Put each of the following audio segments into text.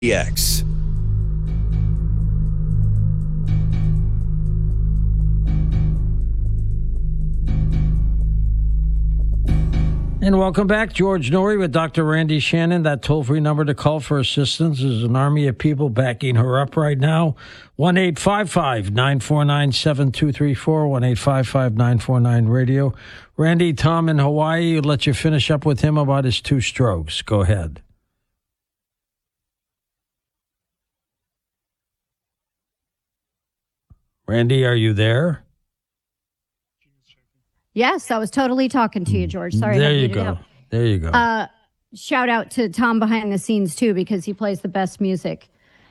EX. And welcome back. George Noory with Dr. Randy Shannon. That toll-free number to call for assistance. There's an army of people backing her up right now. 1-855-949-7234, 1-855-949-RADIO. Randy, Tom in Hawaii, let you finish up with him about his 2 strokes. Go ahead. Randy, are you there? Yes, I was totally talking to you, George. Sorry. There you go. There you go. Shout out to Tom behind the scenes, too, because he plays the best music.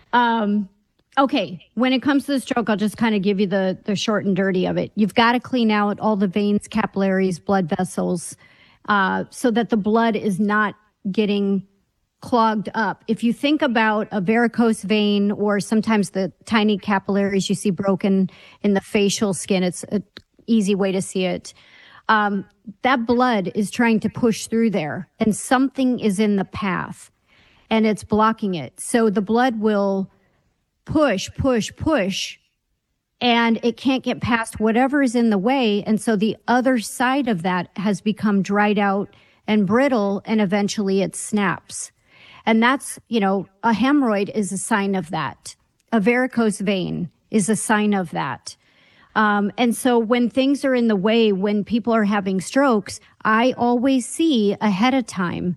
Okay, when it comes to the stroke, I'll just kind of give you the short and dirty of it. You've got to clean out all the veins, capillaries, blood vessels, so that the blood is not getting clogged up. If you think about a varicose vein or sometimes the tiny capillaries you see broken in the facial skin, it's an easy way to see it. That blood is trying to push through there, and something is in the path, and it's blocking it. So the blood will push, and it can't get past whatever is in the way, and so the other side of that has become dried out and brittle, and eventually it snaps. And that's, a hemorrhoid is a sign of that. A varicose vein is a sign of that. And so when things are in the way, when people are having strokes, I always see ahead of time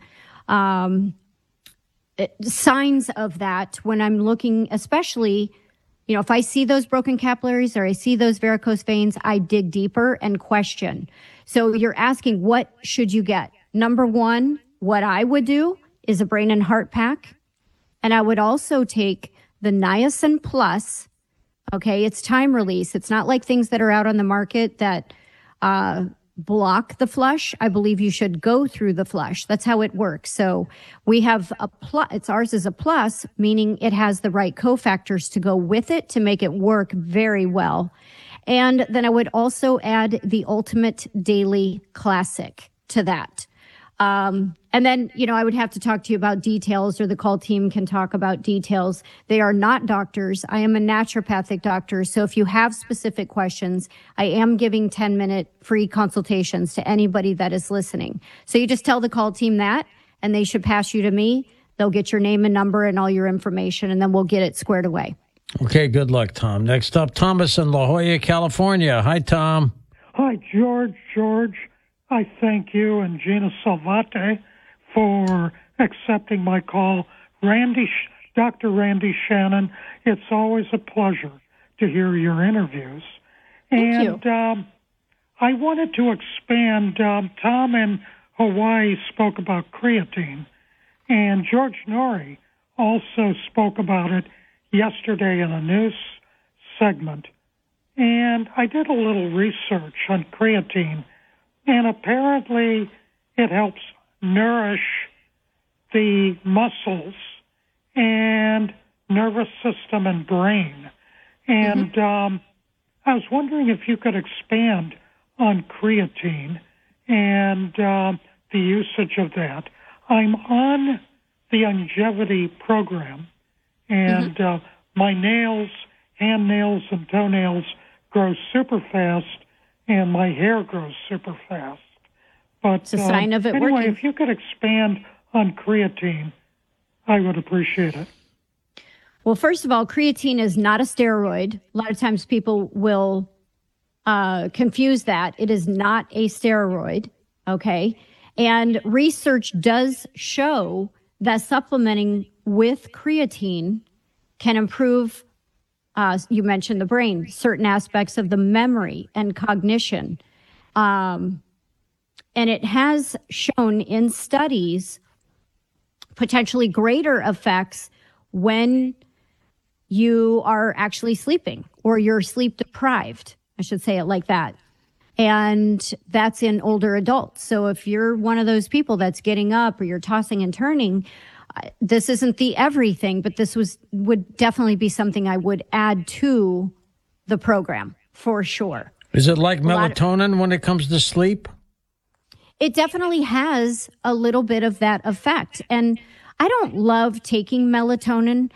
signs of that when I'm looking, especially, if I see those broken capillaries or I see those varicose veins, I dig deeper and question. So you're asking, what should you get? Number one, what I would do is a brain and heart pack. And I would also take the Niacin Plus. Okay, it's time release. It's not like things that are out on the market that block the flush. I believe you should go through the flush. That's how it works. So we have a plus. Ours is a plus, meaning it has the right cofactors to go with it to make it work very well. And then I would also add the Ultimate Daily Classic to that. And then, I would have to talk to you about details, or the call team can talk about details. They are not doctors. I am a naturopathic doctor. So if you have specific questions, I am giving 10-minute free consultations to anybody that is listening. So you just tell the call team that, and they should pass you to me. They'll get your name and number and all your information, and then we'll get it squared away. Okay, good luck, Tom. Next up, Thomas in La Jolla, California. Hi, Tom. Hi, George. I thank you and Gina Salvate for accepting my call. Dr. Randy Shannon, it's always a pleasure to hear your interviews. Thank you. I wanted to expand. Tom in Hawaii spoke about creatine, and George Noory also spoke about it yesterday in a news segment. And I did a little research on creatine, and apparently it helps nourish the muscles and nervous system and brain. And I was wondering if you could expand on creatine and the usage of that. I'm on the longevity program, and my nails, hand nails and toenails grow super fast, and my hair grows super fast. But it's a sign of it anyway, working. If you could expand on creatine, I would appreciate it. Well, first of all, creatine is not a steroid. A lot of times people will confuse that. It is not a steroid, okay? And research does show that supplementing with creatine can improve, you mentioned the brain, certain aspects of the memory and cognition. And it has shown in studies potentially greater effects when you are actually sleeping or you're sleep deprived. I should say it like that. And that's in older adults. So if you're one of those people that's getting up or you're tossing and turning, this isn't the everything, but this would definitely be something I would add to the program for sure. Is it like melatonin when it comes to sleep? It definitely has a little bit of that effect. And I don't love taking melatonin.